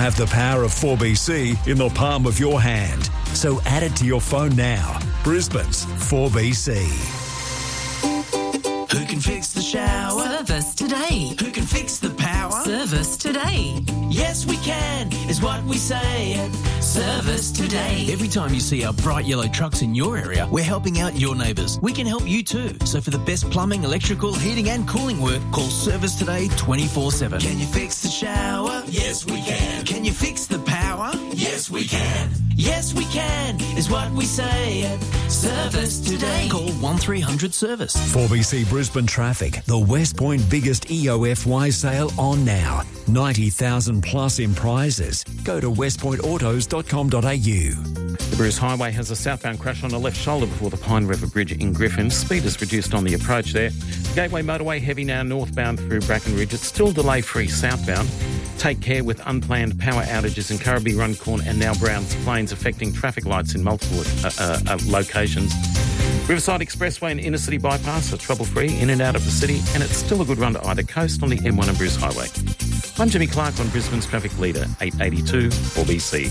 have the power of 4BC in the palm of your hand. So add it to your phone now. Brisbane's 4BC. Who can fix the shower? Service today. Who can fix the power? Service today. Yes, we can, is what we say at Service Today. Every time you see our bright yellow trucks in your area, we're helping out your neighbours. We can help you too. So for the best plumbing, electrical, heating and cooling work, call Service Today 24/7. Can you fix the shower? Yes, we can. Can you fix the power? Yes, we can. Yes, we can, is what we say at Service Today. Call 1300 Service. 4BC Brisbane Traffic. The West Point biggest EOFY sale on now. 90,000 plus in prizes. Go to westpointautos.com.au. The Bruce Highway has a southbound crash on the left shoulder before the Pine River Bridge in Griffin. Speed is reduced on the approach there. Gateway Motorway heavy now northbound through Bracken Ridge. It's still delay-free southbound. Take care with unplanned power outages in Currabee, Runcorn and now Browns Plains affecting traffic lights in multiple locations. Riverside Expressway and Inner City Bypass are trouble-free in and out of the city, and it's still a good run to either coast on the M1 and Bruce Highway. I'm Jimmy Clark on Brisbane's Traffic Leader, 882 4BC.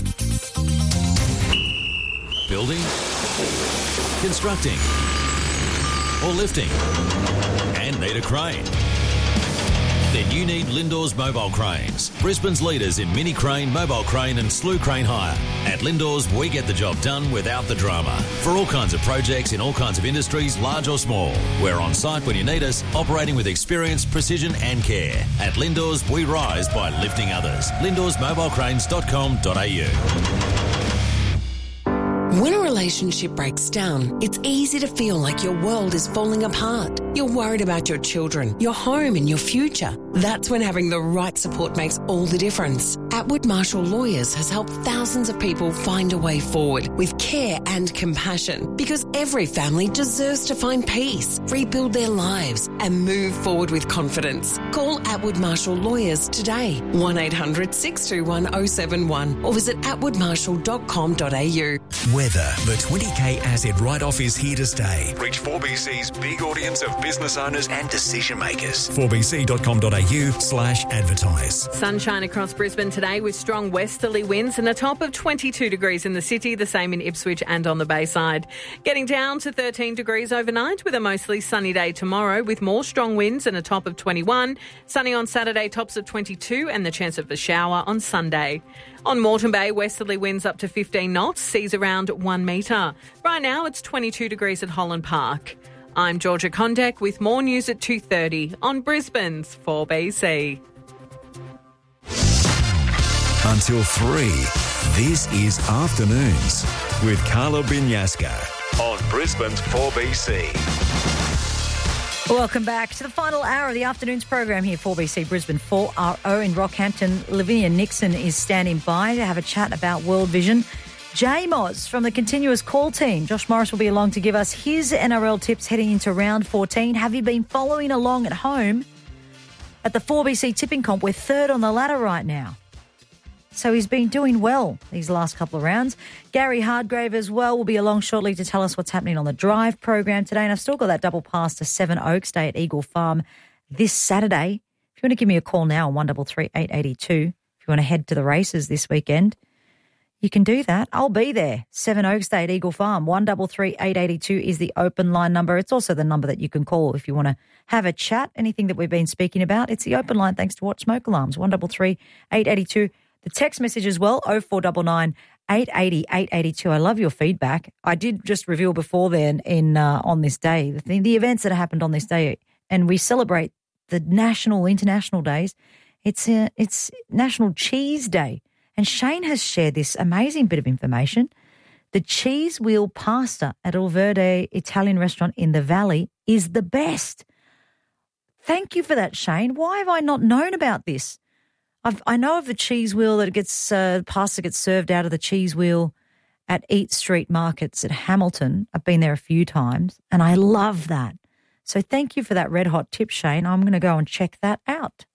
Building, constructing, or lifting, and need a crane? Then you need Lindors Mobile Cranes, Brisbane's leaders in mini crane, mobile crane and slew crane hire. At Lindors, we get the job done without the drama. For all kinds of projects in all kinds of industries, large or small. We're on site when you need us, operating with experience, precision and care. At Lindors, we rise by lifting others. lindorsmobilecranes.com.au. When a relationship breaks down, it's easy to feel like your world is falling apart. You're worried about your children, your home and your future. That's when having the right support makes all the difference. Atwood Marshall Lawyers has helped thousands of people find a way forward with care and compassion, because every family deserves to find peace, rebuild their lives and move forward with confidence. Call Atwood Marshall Lawyers today, 1-800-621-071 or visit atwoodmarshall.com.au. Weather. The 20K asset write-off is here to stay. Reach 4BC's big audience of business owners and decision makers. 4bc.com.au/advertise. Sunshine across Brisbane today with strong westerly winds and a top of 22 degrees in the city, the same in Ipswich and on the Bayside. Getting down to 13 degrees overnight with a mostly sunny day tomorrow with more strong winds and a top of 21. Sunny on Saturday, tops of 22 and the chance of a shower on Sunday. On Moreton Bay, westerly winds up to 15 knots, seas around 1 metre. Right now it's 22 degrees at Holland Park. I'm Georgia Kondek with more news at 2:30 on Brisbane's 4BC. Until 3, this is Afternoons with Carla Binyaska on Brisbane's 4BC. Welcome back to the final hour of the afternoon's program here, 4BC Brisbane 4RO in Rockhampton. Lavinia Nixon is standing by to have a chat about World Vision. Jay Moz from the Continuous Call team. Josh Morris will be along to give us his NRL tips heading into round 14. Have you been following along at home? At the 4BC tipping comp, we're third on the ladder right now. So he's been doing well these last couple of rounds. Gary Hardgrave as well will be along shortly to tell us what's happening on the Drive program today. And I've still got that double pass to Seven Oaks Day at Eagle Farm this Saturday. If you want to give me a call now on 133 882, if you want to head to the races this weekend, you can do that. I'll be there. Seven Oaks Day at Eagle Farm. 133 882 is the open line number. It's also the number that you can call if you want to have a chat. Anything that we've been speaking about, it's the open line thanks to Watch Smoke Alarms. 133 882. The text message as well, 0499 880 882. I love your feedback. I did just reveal before then on this day, the events that happened on this day, and we celebrate the national, international days. It's National Cheese Day. And Shane has shared this amazing bit of information. The cheese wheel pasta at Il Verde Italian restaurant in the Valley is the best. Thank you for that, Shane. Why have I not known about this? I know of the cheese wheel that gets pasta gets served out of the cheese wheel at Eat Street Markets at Hamilton. I've been there a few times and I love that. So thank you for that red hot tip, Shane. I'm going to go and check that out.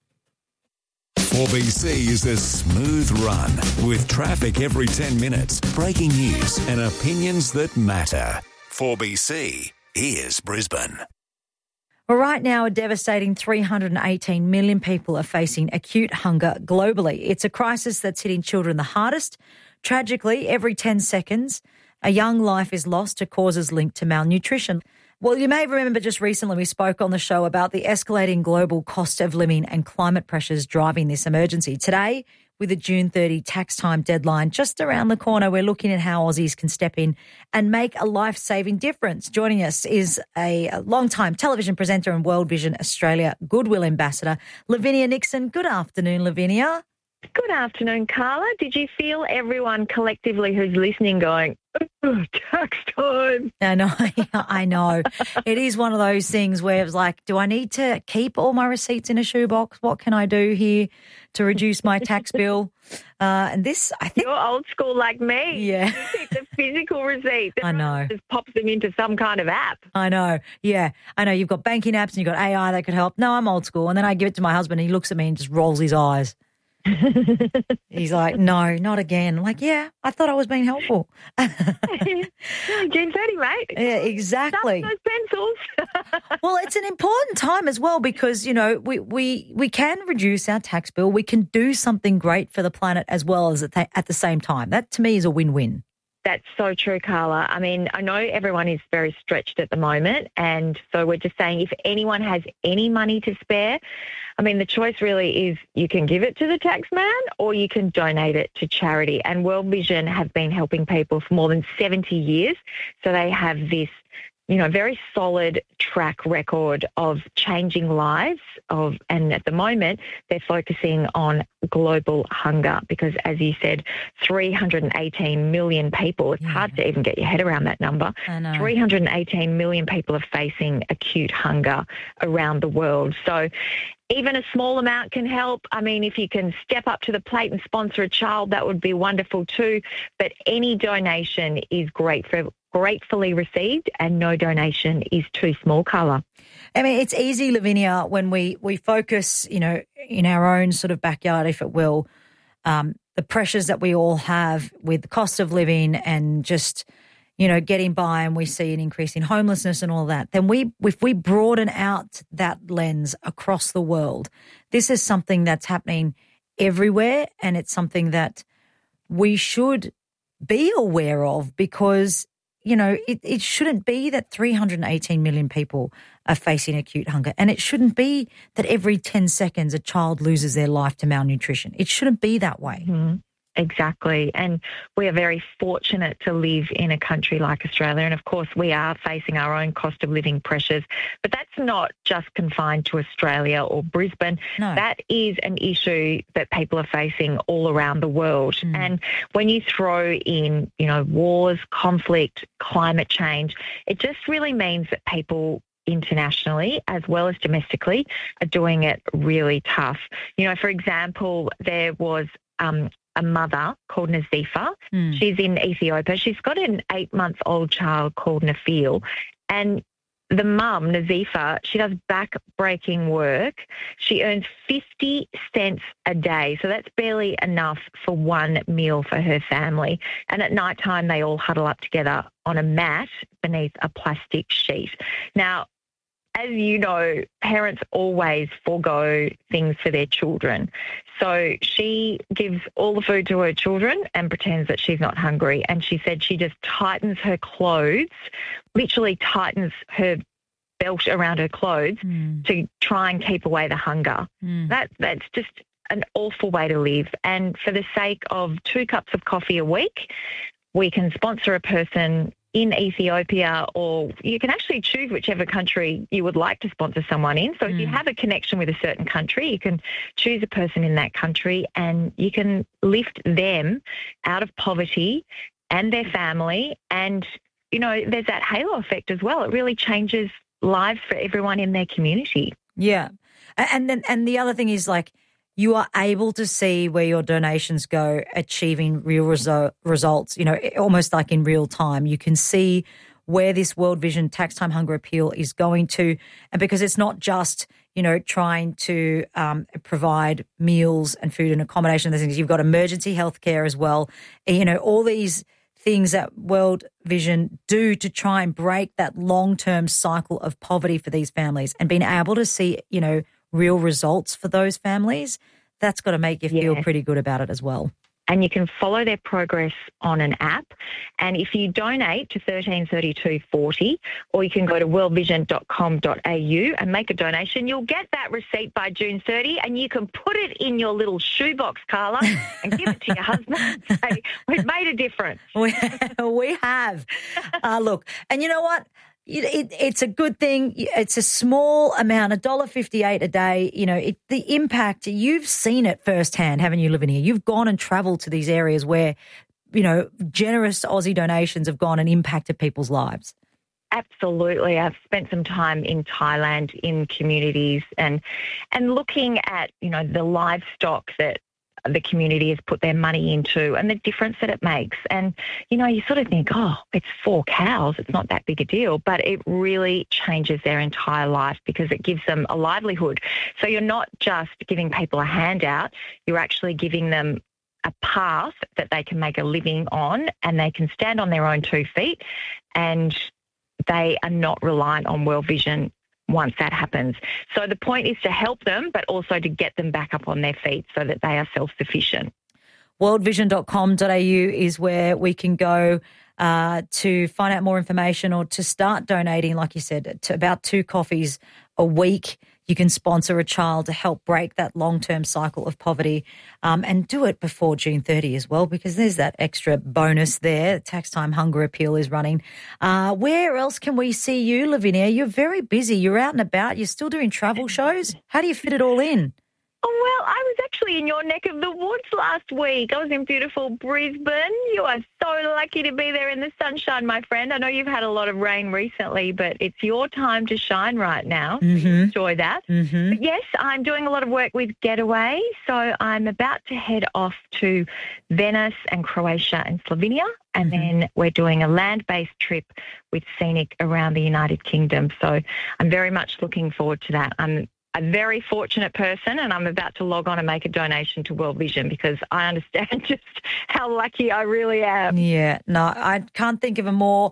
4BC is a smooth run with traffic every 10 minutes, breaking news and opinions that matter. 4BC is Brisbane. Well, right now, a devastating 318 million people are facing acute hunger globally. It's a crisis that's hitting children the hardest. Tragically, every 10 seconds, a young life is lost to causes linked to malnutrition. Well, you may remember just recently we spoke on the show about the escalating global cost of living and climate pressures driving this emergency. Today, with the June 30 tax time deadline just around the corner, we're looking at how Aussies can step in and make a life-saving difference. Joining us is a long-time television presenter and World Vision Australia Goodwill Ambassador, Lavinia Nixon. Good afternoon, Lavinia. Good afternoon, Carla. Did you feel everyone collectively who's listening going, oh, tax time? I know. It is one of those things where it's like, do I need to keep all my receipts in a shoebox? What can I do here to reduce my tax bill? And this, I think... You're old school like me. Yeah. You keep the physical receipt. I know. Just pops them into some kind of app. I know. Yeah. I know. You've got banking apps and you've got AI that could help. No, I'm old school. And then I give it to my husband and he looks at me and just rolls his eyes. He's like, no, not again. I'm like, yeah, I thought I was being helpful. June 30, mate. Yeah, exactly. Those pencils. Well, it's an important time as well because, you know, we can reduce our tax bill. We can do something great for the planet as well as at the same time. That, to me, is a win-win. That's so true, Carla. I mean, I know everyone is very stretched at the moment, and so we're just saying if anyone has any money to spare, I mean, the choice really is you can give it to the taxman or you can donate it to charity. And World Vision have been helping people for more than 70 years, so they have this, you know, very solid track record of changing lives and at the moment they're focusing on global hunger because, as you said, 318 million people, it's hard to even get your head around that number. I know. 318 million people are facing acute hunger around the world. So even a small amount can help. I mean, if you can step up to the plate and sponsor a child, that would be wonderful too. But any donation is gratefully received, and no donation is too small, Carla. I mean, it's easy, Lavinia, when we focus, you know, in our own sort of backyard, if it will, the pressures that we all have with the cost of living and just, you know, getting by, and we see an increase in homelessness and all that, then if we broaden out that lens across the world, this is something that's happening everywhere, and it's something that we should be aware of because, you know, it shouldn't be that 318 million people are facing acute hunger, and it shouldn't be that every 10 seconds a child loses their life to malnutrition. It shouldn't be that way. Mm-hmm. Exactly. And we are very fortunate to live in a country like Australia. And of course, we are facing our own cost of living pressures. But that's not just confined to Australia or Brisbane. No. That is an issue that people are facing all around the world. And when you throw in, you know, wars, conflict, climate change, it just really means that people internationally as well as domestically are doing it really tough. You know, for example, there was a mother called Nazifa. She's in Ethiopia. She's got an 8-month-old child called Nafil. And the mum, Nazifa, she does back-breaking work. She earns 50 cents a day. So that's barely enough for one meal for her family. And at night time, they all huddle up together on a mat beneath a plastic sheet. Now, as you know, parents always forego things for their children. So she gives all the food to her children and pretends that she's not hungry. And she said she just tightens her clothes, literally tightens her belt around her clothes to try and keep away the hunger. That's just an awful way to live. And for the sake of 2 cups of coffee a week, we can sponsor a person in Ethiopia, or you can actually choose whichever country you would like to sponsor someone in. So if you have a connection with a certain country, you can choose a person in that country and you can lift them out of poverty and their family. And, you know, there's that halo effect as well. It really changes lives for everyone in their community. Yeah. And the other thing is, like, you are able to see where your donations go achieving real results, you know, almost like in real time. You can see where this World Vision Tax Time Hunger Appeal is going to, and because it's not just, you know, trying to provide meals and food and accommodation and things. You've got emergency health care as well. You know, all these things that World Vision do to try and break that long-term cycle of poverty for these families, and being able to see, real results for those families, that's got to make you feel pretty good about it as well. And you can follow their progress on an app. And if you donate to 133240, or you can go to worldvision.com.au and make a donation, you'll get that receipt by June 30, and you can put it in your little shoebox, Carla, and give it to your husband and say, we've made a difference. We have. Look, and you know what? It's a good thing. It's a small amount, $1.58 a day. The impact, you've seen it firsthand, haven't you, living here? You've gone and travelled to these areas where, generous Aussie donations have gone and impacted people's lives. Absolutely. I've spent some time in Thailand in communities and looking at, the livestock that the community has put their money into and the difference that it makes. And, you sort of think, it's 4 cows. It's not that big a deal, but it really changes their entire life because it gives them a livelihood. So you're not just giving people a handout, you're actually giving them a path that they can make a living on, and they can stand on their own 2 feet, and they are not reliant on World Vision once that happens. So the point is to help them, but also to get them back up on their feet so that they are self-sufficient. Worldvision.com.au is where we can go to find out more information or to start donating, like you said, to about 2 coffees a week. You can sponsor a child to help break that long-term cycle of poverty, and do it before June 30 as well, because there's that extra bonus there. Tax Time Hunger Appeal is running. Where else can we see you, Lavinia? You're very busy. You're out and about. You're still doing travel shows. How do you fit it all in? Oh, well, I was actually in your neck of the woods last week. I was in beautiful Brisbane. You are so lucky to be there in the sunshine, my friend. I know you've had a lot of rain recently, but it's your time to shine right now. Mm-hmm. Enjoy that. Mm-hmm. But yes, I'm doing a lot of work with Getaway, so I'm about to head off to Venice and Croatia and Slovenia, and then we're doing a land-based trip with Scenic around the United Kingdom. So I'm very much looking forward to that. I'm a very fortunate person, and I'm about to log on and make a donation to World Vision because I understand just how lucky I really am. Yeah, no, I can't think of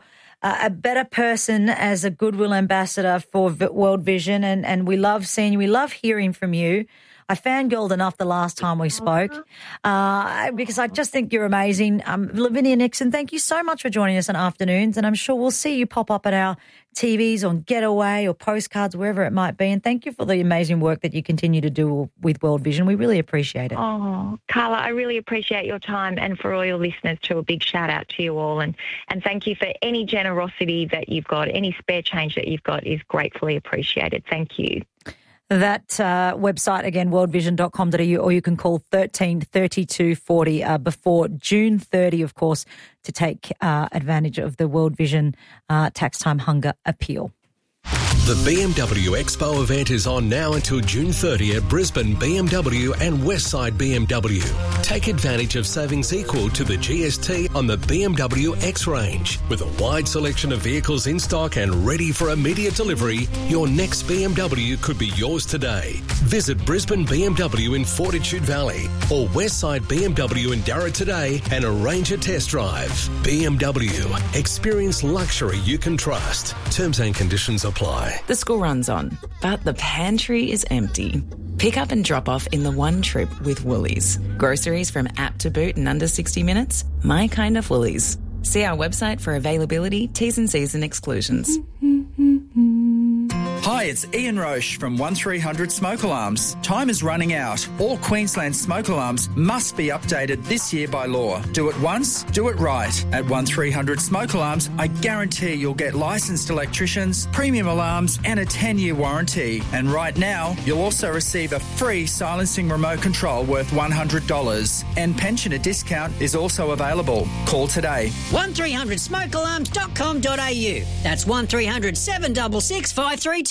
a better person as a goodwill ambassador for World Vision, and we love seeing you. We love hearing from you. I fangirled enough the last time we spoke because I just think you're amazing. Lavinia Nixon, thank you so much for joining us on Afternoons, and I'm sure we'll see you pop up at our TVs on Getaway or postcards, wherever it might be. And thank you for the amazing work that you continue to do with World Vision. We really appreciate it. Oh, Carla, I really appreciate your time, and for all your listeners too, a big shout out to you all. And thank you for any generosity that you've got, any spare change that you've got is gratefully appreciated. Thank you. That website, again, worldvision.com.au, or you can call 13 32 40 before June 30, of course, to take advantage of the World Vision Tax Time Hunger Appeal. The BMW Expo event is on now until June 30 at Brisbane BMW and Westside BMW. Take advantage of savings equal to the GST on the BMW X range. With a wide selection of vehicles in stock and ready for immediate delivery, your next BMW could be yours today. Visit Brisbane BMW in Fortitude Valley or Westside BMW in Darra today and arrange a test drive. BMW. Experience luxury you can trust. Terms and conditions apply. The school runs on, but the pantry is empty. Pick up and drop off in the one trip with Woolies. Groceries from app to boot in under 60 minutes? My kind of Woolies. See our website for availability, T's and C's and exclusions. Hi, it's Ian Roche from 1300 Smoke Alarms. Time is running out. All Queensland smoke alarms must be updated this year by law. Do it once, do it right. At 1300 Smoke Alarms, I guarantee you'll get licensed electricians, premium alarms and a 10-year warranty. And right now, you'll also receive a free silencing remote control worth $100. And pensioner discount is also available. Call today. 1300smokealarms.com.au. That's 1300 766 532.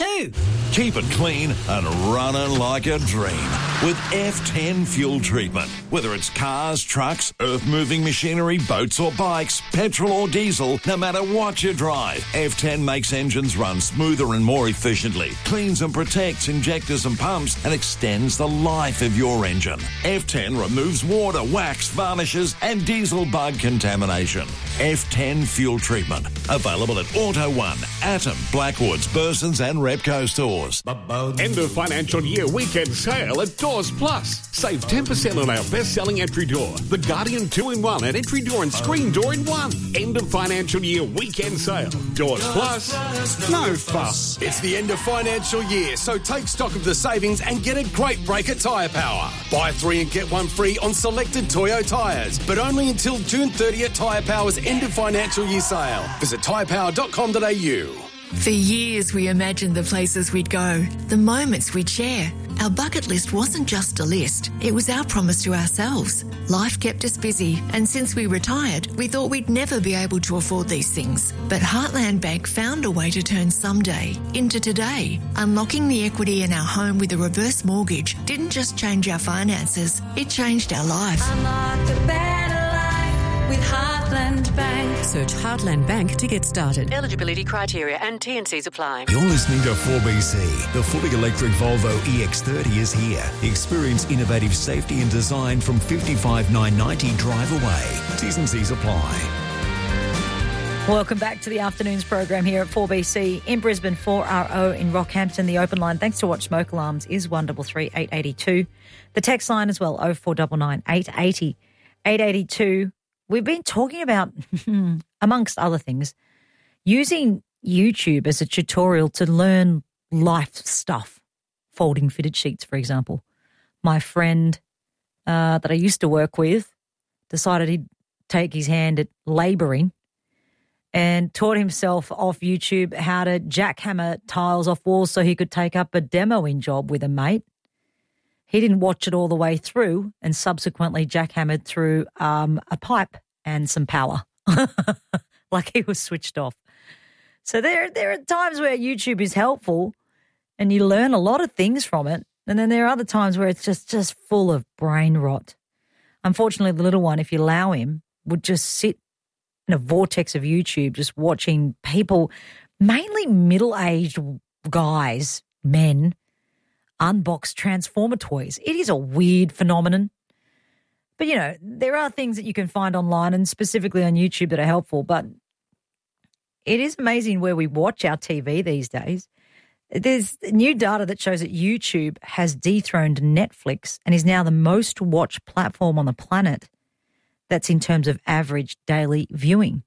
too. Keep it clean and running like a dream with F10 fuel treatment. Whether it's cars, trucks, earth-moving machinery, boats or bikes, petrol or diesel, no matter what you drive, F10 makes engines run smoother and more efficiently, cleans and protects injectors and pumps, and extends the life of your engine. F10 removes water, wax, varnishes and diesel bug contamination. F10 fuel treatment. Available at Auto One, Atom, Blackwoods, Bursons and Repco stores. End of financial year weekend sale at Doors Plus. Save 10% on our best-selling entry door, the Guardian 2-in-1 and entry door and screen door in one. End of financial year weekend sale. Doors Plus. No fuss. It's the end of financial year, so take stock of the savings and get a great break at Tyre Power. Buy 3 and get 1 free on selected Toyo tyres, but only until June 30 at Tyre Power's end of financial year sale. Visit tyrepower.com.au. For years, we imagined the places we'd go, the moments we'd share. Our bucket list wasn't just a list, it was our promise to ourselves. Life kept us busy, and since we retired, we thought we'd never be able to afford these things. But Heartland Bank found a way to turn someday into today. Unlocking the equity in our home with a reverse mortgage didn't just change our finances, it changed our lives. Unlock a better life with Heartland Bank. Search Heartland Bank to get started. Eligibility criteria and T&Cs apply. You're listening to 4BC. The fully electric Volvo EX30 is here. Experience innovative safety and design from $55,990 drive away. T's and C's apply. Welcome back to the afternoon's program here at 4BC in Brisbane, 4RO in Rockhampton. The open line, thanks to Watch Smoke Alarms, is 133 882. The text line as well, 0499 880 882. We've been talking about, amongst other things, using YouTube as a tutorial to learn life stuff, folding fitted sheets, for example. My friend that I used to work with decided he'd take his hand at labouring and taught himself off YouTube how to jackhammer tiles off walls so he could take up a demoing job with a mate. He didn't watch it all the way through and subsequently jackhammered through a pipe and some power, like he was switched off. So there are times where YouTube is helpful and you learn a lot of things from it, and then there are other times where it's just full of brain rot. Unfortunately, the little one, if you allow him, would just sit in a vortex of YouTube just watching people, mainly middle-aged guys, men, unbox Transformer toys. It is a weird phenomenon. But, you know, there are things that you can find online and specifically on YouTube that are helpful. But it is amazing where we watch our TV these days. There's new data that shows that YouTube has dethroned Netflix and is now the most watched platform on the planet. That's in terms of average daily viewing.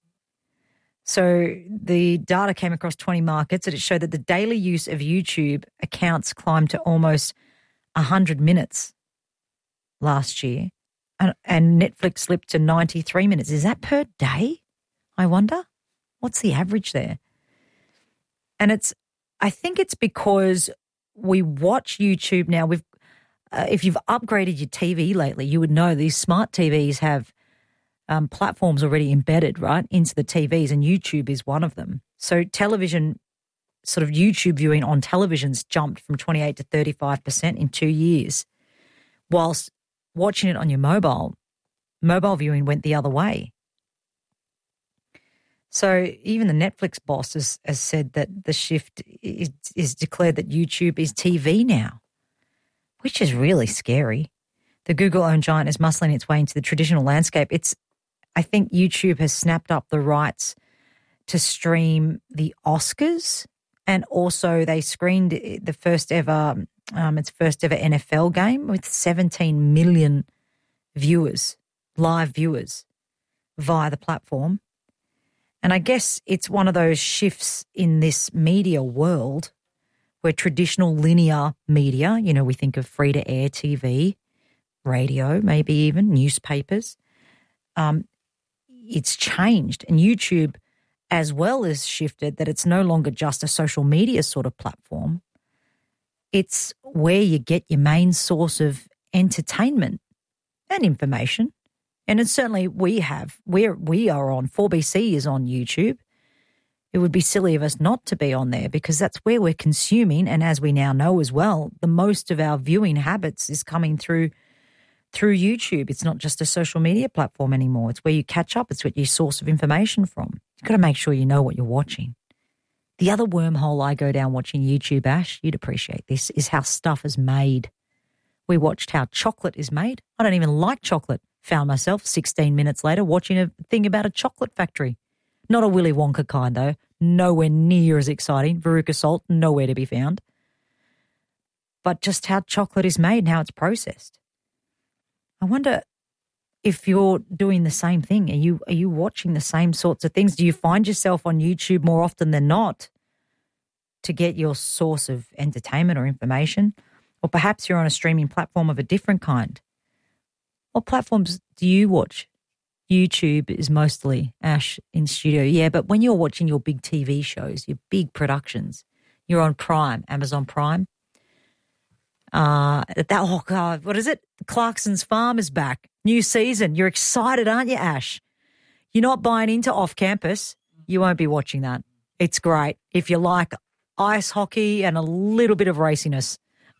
So the data came across 20 markets and it showed that the daily use of YouTube accounts climbed to almost 100 minutes last year, and Netflix slipped to 93 minutes. Is that per day? I wonder. What's the average there? And I think it's because we watch YouTube now. If you've upgraded your TV lately, you would know these smart TVs have platforms already embedded, right, into the TVs, and YouTube is one of them. So television, sort of YouTube viewing on televisions jumped from 28 to 35% in 2 years, whilst watching it on your mobile viewing went the other way. So even the Netflix boss has said that the shift is declared that YouTube is TV now, which is really scary. The Google-owned giant is muscling its way into the traditional landscape. I think YouTube has snapped up the rights to stream the Oscars, and also they screened the first ever NFL game with 17 million viewers, live viewers, via the platform. And I guess it's one of those shifts in this media world where traditional linear media, you know, we think of free-to-air TV, radio, maybe even newspapers, it's changed, and YouTube as well has shifted that it's no longer just a social media sort of platform. It's where you get your main source of entertainment and information. And it's certainly we are on, 4BC is on YouTube. it would be silly of us not to be on there because that's where we're consuming. And as we now know as well, the most of our viewing habits is coming through YouTube. It's not just a social media platform anymore. It's where you catch up. It's what your source of information from. You've got to make sure you know what you're watching. The other wormhole I go down watching YouTube, Ash, you'd appreciate this, is how stuff is made. We watched how chocolate is made. I don't even like chocolate. Found myself 16 minutes later watching a thing about a chocolate factory. Not a Willy Wonka kind, though. Nowhere near as exciting. Veruca Salt, nowhere to be found. But just how chocolate is made and how it's processed. I wonder if you're doing the same thing. Are you watching the same sorts of things? Do you find yourself on YouTube more often than not to get your source of entertainment or information? Or perhaps you're on a streaming platform of a different kind. What platforms do you watch? YouTube is mostly Ash in studio. Yeah, but when you're watching your big TV shows, your big productions, you're on Prime, Amazon Prime. Oh God, what is it? Clarkson's Farm is back. New season. You're excited, aren't you, Ash? You're not buying into Off Campus. You won't be watching that. It's great. If you like ice hockey and a little bit of raciness.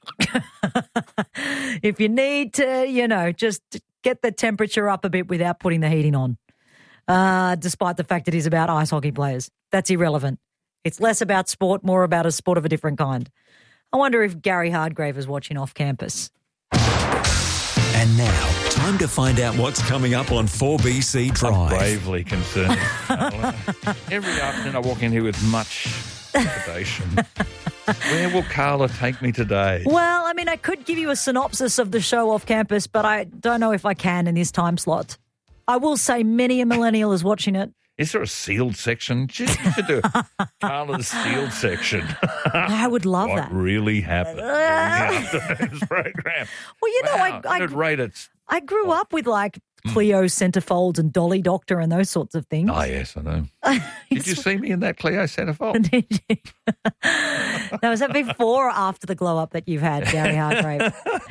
If you need to, just get the temperature up a bit without putting the heating on, despite the fact it is about ice hockey players. That's irrelevant. It's less about sport, more about a sport of a different kind. I wonder if Gary Hardgrave is watching Off Campus. And now, time to find out what's coming up on 4BC Drive. I'm bravely concerned. Every afternoon I walk in here with much trepidation. Where will Carla take me today? Well, I mean, I could give you a synopsis of the show Off Campus, but I don't know if I can in this time slot. I will say many a millennial is watching it. Is there a sealed section? You should do Carla's sealed section. I would love what that. What really happened in the afternoon's program? Well, you know, I'd rate it. I grew up with like Cleo Centerfolds and Dolly Doctor and those sorts of things. Oh, yes, I know. Did you see me in that Cleo Centerfold? Did you? Now, is that before or after the glow up that you've had, Gary Hardgrave?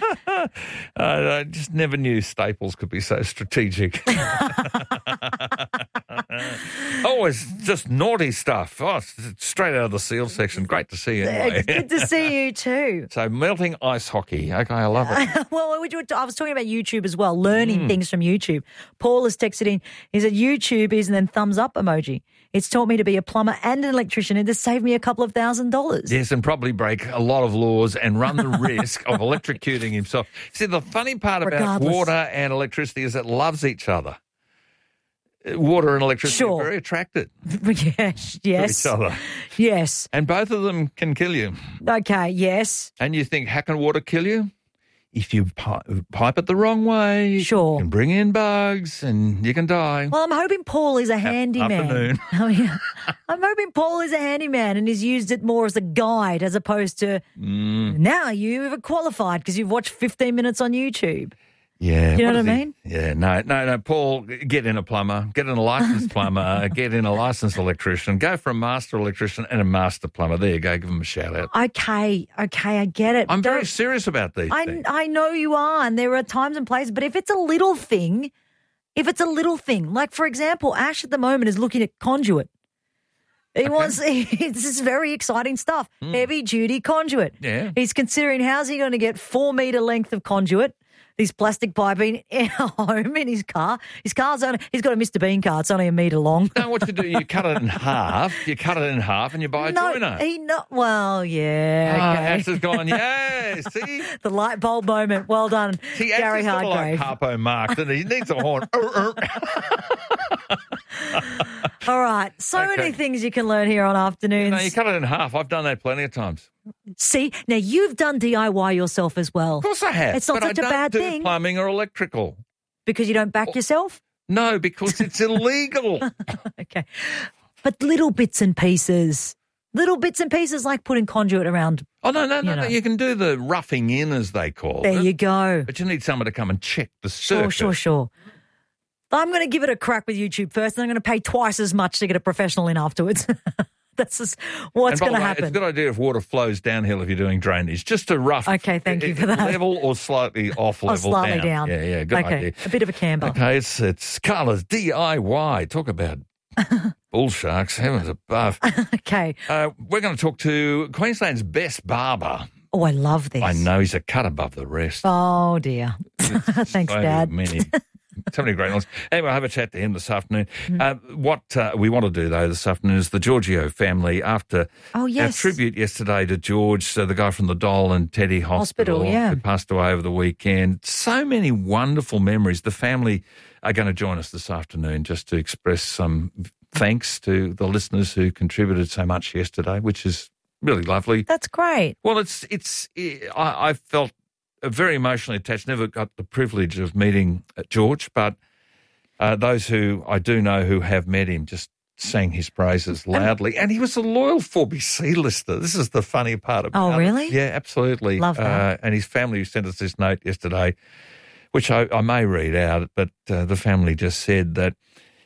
I just never knew Staples could be so strategic. Always just naughty stuff. Oh, straight out of the sealed section. Great to see you anyway. Good to see you too. So melting ice hockey. Okay, I love it. Well, I was talking about YouTube as well, learning things from YouTube. Paul has texted in. He said YouTube is and then thumbs up emoji. It's taught me to be a plumber and an electrician and to save me a couple of $1,000s. Yes, and probably break a lot of laws and run the risk of electrocuting himself. See, the funny part about water and electricity is it loves each other. Water and electricity are very attracted yes. to each other. Yes. And both of them can kill you. Okay, yes. And you think, how can water kill you? If you pipe it the wrong way, you can bring in bugs and you can die. Well, I'm hoping Paul is a handyman. Afternoon. I'm hoping Paul is a handyman and has used it more as a guide as opposed to now you've qualified because you've watched 15 minutes on YouTube. Yeah. You know what I mean? Yeah, no. Paul, get in a plumber, get in a licensed plumber, get in a licensed electrician, go for a master electrician and a master plumber. There you go, give them a shout out. Okay, I get it. I'm very serious about these things. I know you are, and there are times and places, but if it's a little thing, like for example, Ash at the moment is looking at conduit. This is very exciting stuff. Heavy duty conduit. Yeah. He's considering how's he going to get 4 metre length of conduit. These plastic piping home in his car. He's got a Mr. Bean car. It's only 1 metre long. No, what you do, you cut it in half. And you buy a joiner. Well, yeah. Okay. Ash has gone, yeah, see? The light bulb moment. Well done, see, Gary Ash Hardgrave. Like Harpo Marx, and he needs a horn. All right. So many things you can learn here on Afternoons. You cut it in half. I've done that plenty of times. See, now you've done DIY yourself as well. Of course I have. It's not such a bad thing. I don't do plumbing or electrical. Because you don't back yourself? No, because it's illegal. Okay. But little bits and pieces like putting conduit around. Oh, no. You can do the roughing in, as they call it. There you go. But you need someone to come and check the circuit. Sure. I'm going to give it a crack with YouTube first, and I'm going to pay twice as much to get a professional in afterwards. That's just what's going to happen. It's a good idea if water flows downhill if you're doing drainage, just to rough. Okay, thank you for that. Level or slightly off level. Or slightly down. Yeah, good idea. A bit of a camber. Okay, it's Carla's DIY. Talk about Bull sharks, heavens above. Okay. We're going to talk to Queensland's best barber. Oh, I love this. I know, he's a cut above the rest. Oh, dear. Thanks, Dad. So many great ones. Anyway, I'll have a chat to him this afternoon. What we want to do, though, this afternoon is the Giorgio family. After our tribute yesterday to George, the guy from the Dole and Teddy Hospital who passed away over the weekend. So many wonderful memories. The family are going to join us this afternoon just to express some thanks to the listeners who contributed so much yesterday, which is really lovely. That's great. Well, I felt very emotionally attached. Never got the privilege of meeting George, but those who I do know who have met him just sang his praises loudly. And he was a loyal 4BC listener. This is the funny part about it. Oh, really? Yeah, absolutely. Love that. And his family sent us this note yesterday, which I may read out, but the family just said that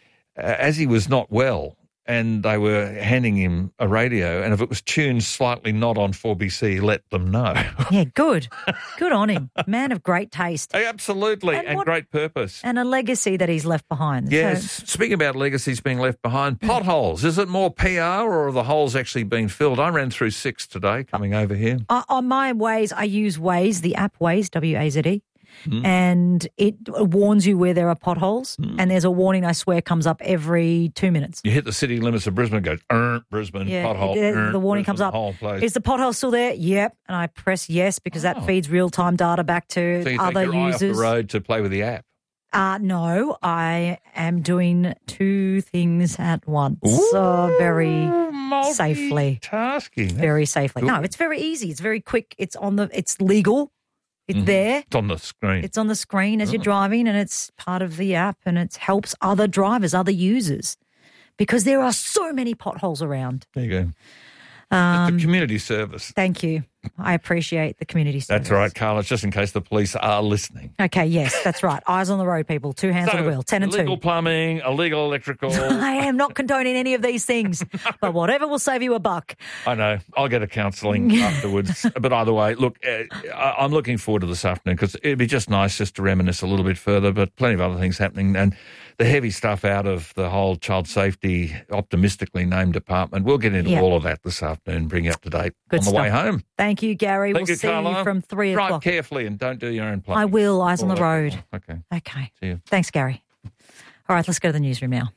as he was not well, and they were handing him a radio, and if it was tuned slightly not on 4BC, let them know. Yeah, good. Good on him. Man of great taste. Absolutely, and great purpose. And a legacy that he's left behind. Yes. So, speaking about legacies being left behind, potholes. Is it more PR or are the holes actually being filled? I ran through 6 today coming over here. On my Waze, I use Waze, the app Waze, WAZE. And it warns you where there are potholes, and there's a warning, I swear, comes up every 2 minutes. You hit the city limits of Brisbane, it goes, Brisbane, pothole. The warning comes up. Is the pothole still there? Yep. And I press yes because that feeds real-time data back to so you other take your users. Eye off the road to play with the app. No, I am doing 2 things at once. Very safely. Multitasking. Very safely. No, it's very easy. It's very quick. It's legal. It's there. It's on the screen. It's on the screen as you're driving, and it's part of the app, and it helps other drivers, other users, because there are so many potholes around. There you go. It's a community service. Thank you. I appreciate the community service. That's right, Carla, just in case the police are listening. Okay, yes, that's right. Eyes on the road, people. 2 hands on the wheel. 10 and 2. Illegal plumbing, illegal electrical. I am not condoning any of these things, but whatever will save you $1. I know. I'll get a counselling afterwards. But either way, look, I'm looking forward to this afternoon because it'd be just nice just to reminisce a little bit further, but plenty of other things happening. And the heavy stuff out of the whole child safety, optimistically named department. We'll get into all of that this afternoon, bring you up to date on the way home. Thank you, Gary. Thank we'll you, see Carla. you from 3 o'clock. Drive carefully and don't do your own plumbing. I will. Eyes on the road. Okay. See you. Thanks, Gary. All right, let's go to the newsroom now.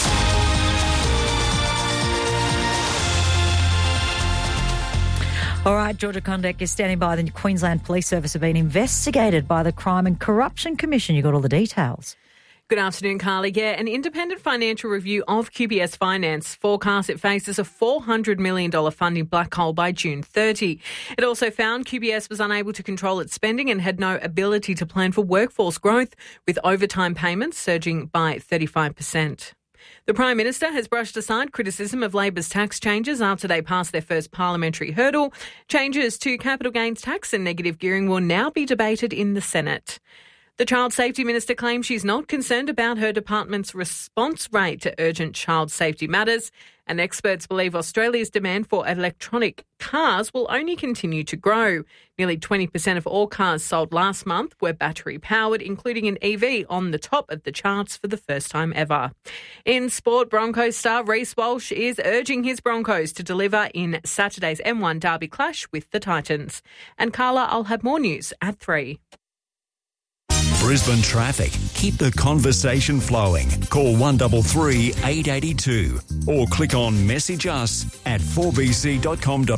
All right, Georgia Condek is standing by. The Queensland Police Service have been investigated by the Crime and Corruption Commission. You got all the details. Good afternoon, Carly. Yeah, an independent financial review of QBS Finance forecasts it faces a $400 million funding black hole by June 30. It also found QBS was unable to control its spending and had no ability to plan for workforce growth, with overtime payments surging by 35%. The Prime Minister has brushed aside criticism of Labor's tax changes after they passed their first parliamentary hurdle. Changes to capital gains tax and negative gearing will now be debated in the Senate. The Child Safety Minister claims she's not concerned about her department's response rate to urgent child safety matters, and experts believe Australia's demand for electronic cars will only continue to grow. Nearly 20% of all cars sold last month were battery-powered, including an EV on the top of the charts for the first time ever. In sport, Broncos star Reece Walsh is urging his Broncos to deliver in Saturday's M1 Derby clash with the Titans. And Carla, I'll have more news at 3. Brisbane traffic. Keep the conversation flowing. Call 133 882 or click on message us at 4bc.com.au.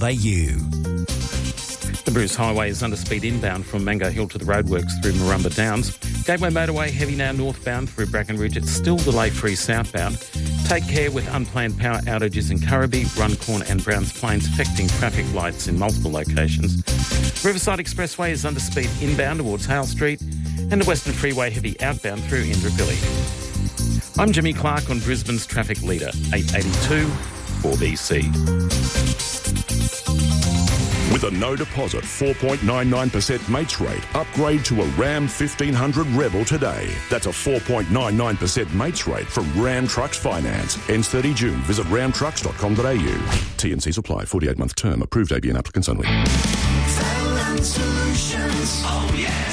The Bruce Highway is under speed inbound from Mango Hill to the roadworks through Marumba Downs. Gateway Motorway heavy now northbound through Brackenridge. It's still delay-free southbound. Take care with unplanned power outages in Currabee, Runcorn and Browns Plains affecting traffic lights in multiple locations. Riverside Expressway is under speed inbound towards Hale Street and the Western Freeway heavy outbound through Indooroopilly. I'm Jimmy Clark on Brisbane's traffic leader, 882 4BC. With a no deposit 4.99% mates rate, upgrade to a Ram 1500 Rebel today. That's a 4.99% mates rate from Ram Trucks Finance. Ends 30 June. Visit ramtrucks.com.au. T&Cs apply. 48-month term. Approved ABN applicants only. Solutions. Oh, yeah. Trust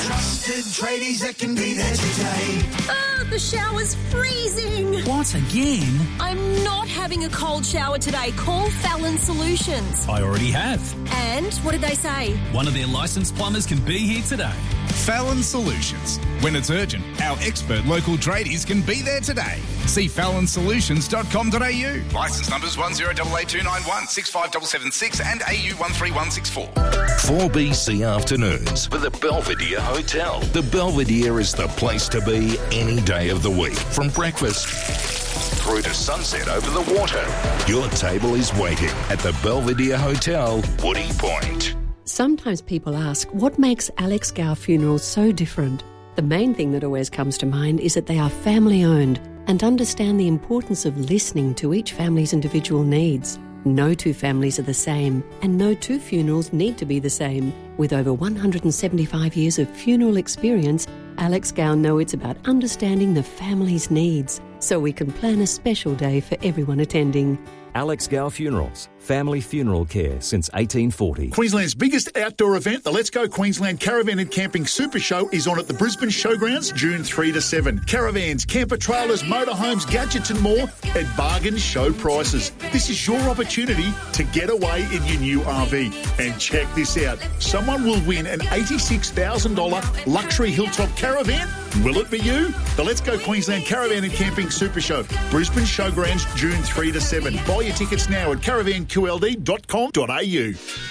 trusted tradies that can be there today. Oh, the shower's freezing. What, again? I'm not having a cold shower today. Call Fallon Solutions. I already have. And what did they say? One of their licensed plumbers can be here today. Fallon Solutions. When it's urgent, our expert local tradies can be there today. See fallonsolutions.com.au. Licence numbers 10882916 65776 and AU 13164. 4BC Afternoons with the Belvedere Hotel. The Belvedere is the place to be any day of the week. From breakfast through to sunset over the water. Your table is waiting at the Belvedere Hotel, Woody Point. Sometimes people ask, what makes Alex Gow Funerals so different? The main thing that always comes to mind is that they are family-owned and understand the importance of listening to each family's individual needs. No two families are the same, and no two funerals need to be the same. With over 175 years of funeral experience, Alex Gow knows it's about understanding the family's needs, so we can plan a special day for everyone attending. Alex Gow Funerals, family funeral care since 1840. Queensland's biggest outdoor event, the Let's Go Queensland Caravan and Camping Super Show, is on at the Brisbane Showgrounds June 3 to 7. Caravans, camper trailers, motorhomes, gadgets and more at bargain show prices. This is your opportunity to get away in your new RV. And check this out. Someone will win an $86,000 luxury hilltop caravan. Will it be you? The Let's Go Queensland Caravan and Camping Super Show, Brisbane Showgrounds June 3 to 7. Buy your tickets now at caravanqld.com.au.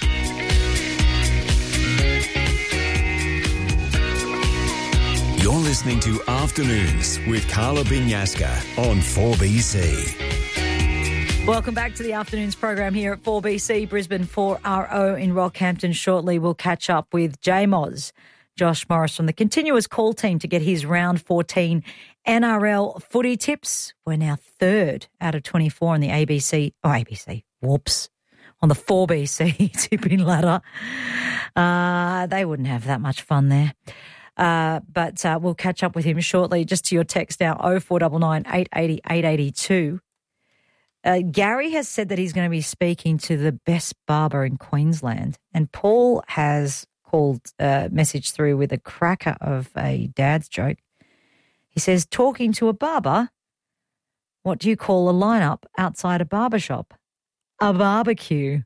You're listening to Afternoons with Carla Binyaska on 4BC. Welcome back to the Afternoons program here at 4BC Brisbane 4RO in Rockhampton. Shortly we'll catch up with J-Moz, Josh Morris from the Continuous Call team to get his round 14 NRL footy tips. We're now third out of 24 on the on the 4BC tipping ladder. They wouldn't have that much fun there. But we'll catch up with him shortly. Just to your text now, 0499 880 882. Gary has said that he's going to be speaking to the best barber in Queensland, and Paul has called message through with a cracker of a dad's joke. He says, talking to a barber, what do you call a lineup outside a barber shop? A barbecue.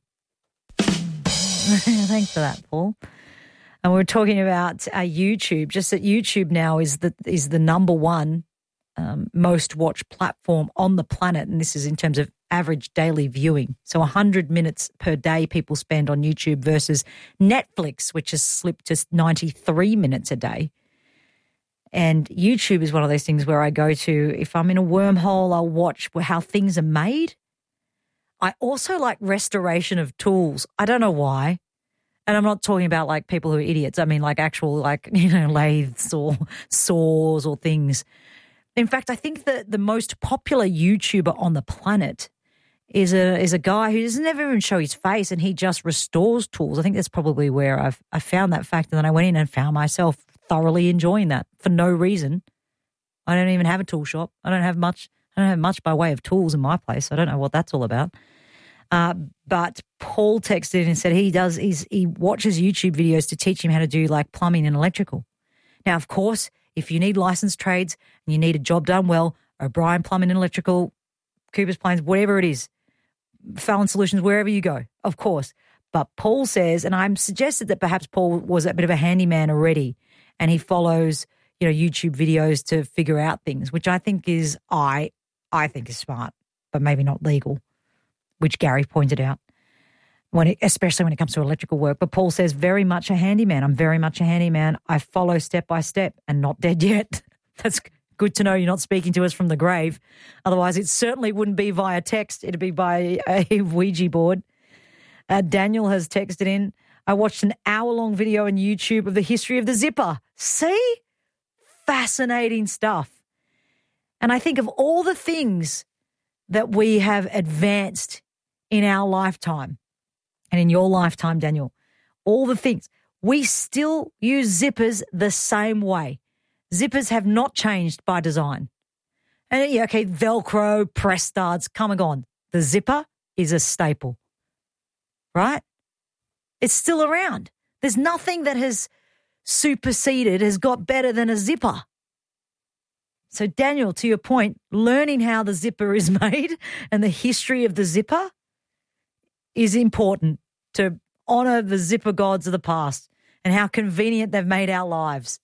Thanks for that, Paul. And we're talking about YouTube, just that YouTube now is the number one most watched platform on the planet, and this is in terms of average daily viewing. So 100 minutes per day people spend on YouTube versus Netflix, which has slipped to 93 minutes a day. And YouTube is one of those things where I go to, if I'm in a wormhole, I'll watch how things are made. I also like restoration of tools. I don't know why. And I'm not talking about like people who are idiots. I mean like actual lathes or saws or things. In fact, I think that the most popular YouTuber on the planet is a guy who doesn't ever even show his face, and he just restores tools. I think that's probably where I found that fact, and then I went in and found myself thoroughly enjoying that for no reason. I don't even have a tool shop. I don't have much by way of tools in my place. I don't know what that's all about. But Paul texted in and said he watches YouTube videos to teach him how to do like plumbing and electrical. Now, of course, if you need licensed trades and you need a job done well, O'Brien Plumbing and Electrical, Cooper's Plains, whatever it is, Fallon Solutions, wherever you go, of course. But Paul says, and I'm suggested that perhaps Paul was a bit of a handyman already, and he follows, YouTube videos to figure out things, which I think is smart, but maybe not legal, which Gary pointed out, especially when it comes to electrical work. But Paul says, very much a handyman. I'm very much a handyman. I follow step by step and not dead yet. That's good to know you're not speaking to us from the grave. Otherwise, it certainly wouldn't be via text. It'd be by a Ouija board. Daniel has texted in, I watched an hour-long video on YouTube of the history of the zipper. See? Fascinating stuff. And I think of all the things that we have advanced in our lifetime and in your lifetime, Daniel, all the things, we still use zippers the same way. Zippers have not changed by design. And yeah, okay, Velcro, press studs, come and gone. The zipper is a staple, right? It's still around. There's nothing that has superseded, has got better than a zipper. So, Daniel, to your point, learning how the zipper is made and the history of the zipper is important to honour the zipper gods of the past and how convenient they've made our lives.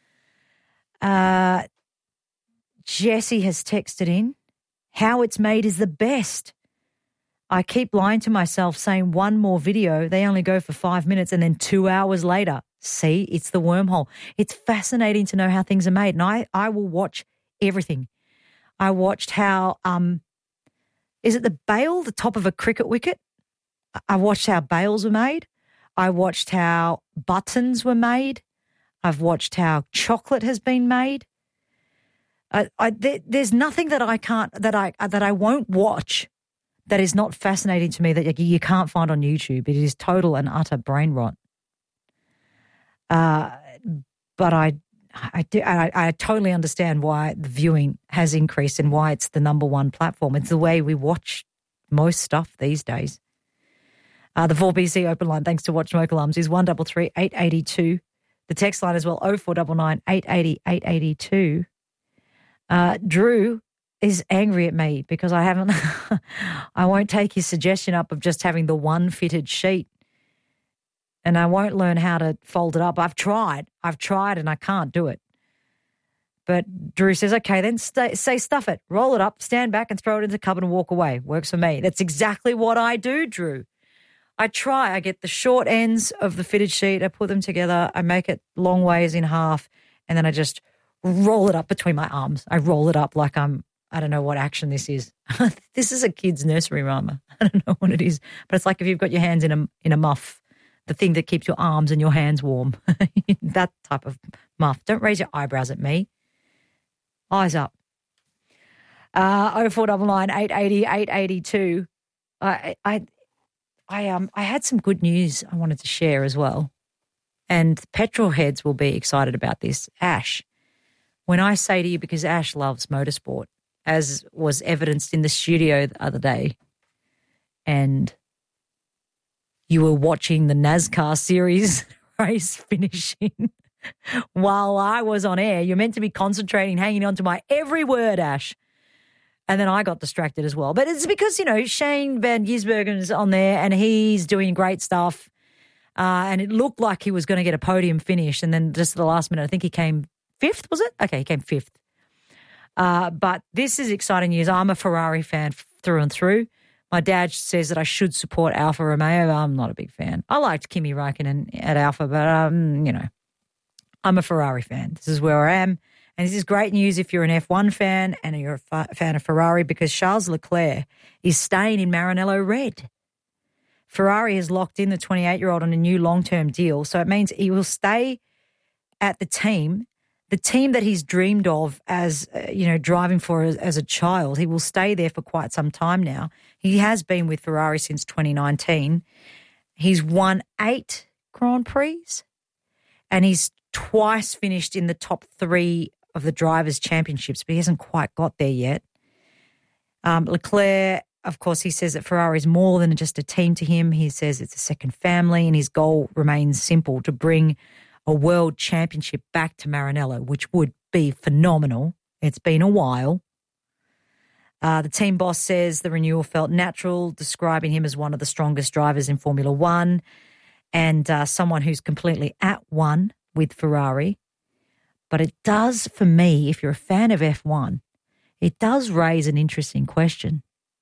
Jessie has texted in, how it's made is the best. I keep lying to myself saying one more video, they only go for 5 minutes and then 2 hours later. See, it's the wormhole. It's fascinating to know how things are made. And I will watch everything. I watched how, is it the bail, the top of a cricket wicket? I watched how bails were made. I watched how buttons were made. I've watched how chocolate has been made. There's nothing that I won't watch that is not fascinating to me that you can't find on YouTube. It is total and utter brain rot. But I totally understand why the viewing has increased and why it's the number one platform. It's the way we watch most stuff these days. The 4BC open line, thanks to Watch Smoke Alarms, is 133 882. The text line as well, 0499 880 882. Drew is angry at me because I won't take his suggestion up of just having the one fitted sheet. And I won't learn how to fold it up. I've tried and I can't do it. But Drew says, okay, then say stuff it, roll it up, stand back and throw it in the cupboard and walk away. Works for me. That's exactly what I do, Drew. I get the short ends of the fitted sheet, I put them together, I make it long ways in half, and then I just roll it up between my arms. I roll it up like I don't know what action this is. This is a kid's nursery rhyme. I don't know what it is, but it's like if you've got your hands in a muff, the thing that keeps your arms and your hands warm. That type of muff. Don't raise your eyebrows at me. Eyes up. 0499 880 882. I had some good news I wanted to share as well. And petrol heads will be excited about this. Ash, when I say to you, because Ash loves motorsport, as was evidenced in the studio the other day, and you were watching the NASCAR series race finishing while I was on air. You're meant to be concentrating, hanging on to my every word, Ash. And then I got distracted as well. But it's because, Shane Van Gisbergen's on there and he's doing great stuff. And it looked like he was going to get a podium finish. And then just at the last minute, I think he came fifth, was it? Okay, he came fifth. But this is exciting news. I'm a Ferrari fan through and through. My dad says that I should support Alfa Romeo. I'm not a big fan. I liked Kimi Räikkönen at Alfa, but, I'm a Ferrari fan. This is where I am. And this is great news if you're an F1 fan and you're a fan of Ferrari, because Charles Leclerc is staying in Maranello Red. Ferrari has locked in the 28-year-old on a new long-term deal, so it means he will stay at the team that he's dreamed of as, driving for as a child. He will stay there for quite some time now. He has been with Ferrari since 2019. He's won 8 Grand Prix and he's twice finished in the top 3 of the Drivers' Championships, but he hasn't quite got there yet. Leclerc, of course, he says that Ferrari is more than just a team to him. He says it's a second family, and his goal remains simple: to bring a world championship back to Maranello, which would be phenomenal. It's been a while. The team boss says the renewal felt natural, describing him as one of the strongest drivers in Formula One and someone who's completely at one with Ferrari. But it does, for me, if you're a fan of F1, it does raise an interesting question.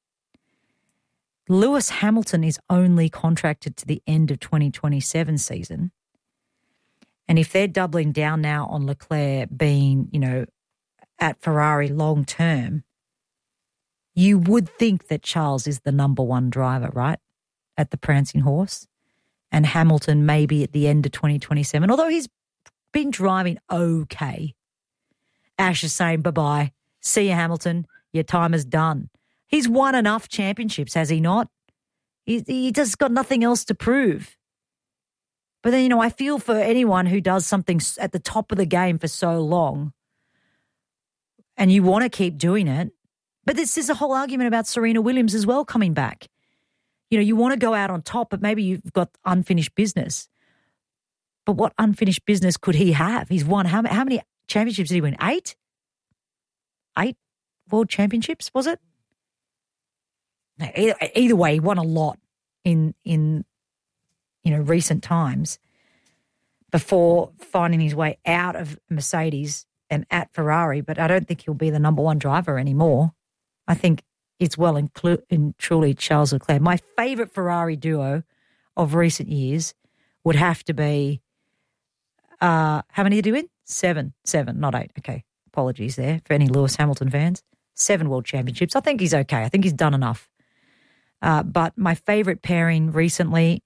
Lewis Hamilton is only contracted to the end of 2027 season. And if they're doubling down now on Leclerc being, at Ferrari long term, you would think that Charles is the number one driver, right, at the Prancing Horse, and Hamilton maybe at the end of 2027, although he's been driving okay. Ash is saying bye-bye. See you, Hamilton. Your time is done. He's won enough championships, has he not? He just got nothing else to prove. But then, I feel for anyone who does something at the top of the game for so long and you want to keep doing it. But this is a whole argument about Serena Williams as well coming back. You want to go out on top, but maybe you've got unfinished business. But what unfinished business could he have? He's won how many championships did he win? 8? 8 world championships, was it? No, either way, he won a lot in recent times before finding his way out of Mercedes and at Ferrari. But I don't think he'll be the number one driver anymore. I think it's well and truly Charles Leclerc. My favourite Ferrari duo of recent years would have to be, how many did he win? 7, not 8. Okay, apologies there for any Lewis Hamilton fans. 7 world championships. I think he's okay. I think he's done enough. But my favourite pairing recently,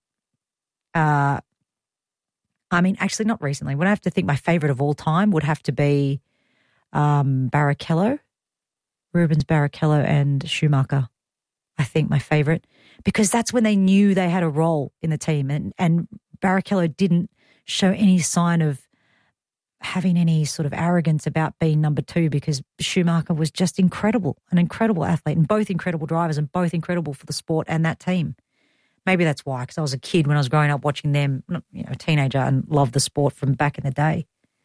actually not recently. When I have to think my favourite of all time would have to be Barrichello, Rubens Barrichello and Schumacher. I think my favourite, because that's when they knew they had a role in the team, and Barrichello didn't show any sign of having any sort of arrogance about being number 2, because Schumacher was just incredible, an incredible athlete, and both incredible drivers and both incredible for the sport and that team. Maybe that's why, because I was a kid when I was growing up watching them, a teenager, and loved the sport from back in the day.